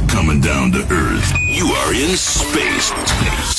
coming down to Earth. You are in space.